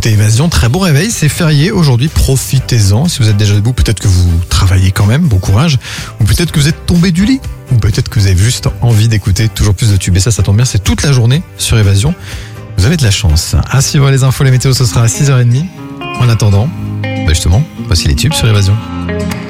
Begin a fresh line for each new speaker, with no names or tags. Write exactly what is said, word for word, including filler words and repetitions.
écoutez Évasion, très bon réveil, c'est férié aujourd'hui, profitez-en. Si vous êtes déjà debout, peut-être que vous travaillez quand même, bon courage. Ou peut-être que vous êtes tombé du lit. Ou peut-être que vous avez juste envie d'écouter toujours plus de tubes. Et ça, ça tombe bien, c'est toute la journée sur Évasion. Vous avez de la chance. À suivre les infos, les météos, ce sera à six heures trente. En attendant, bah justement, voici les tubes sur Évasion.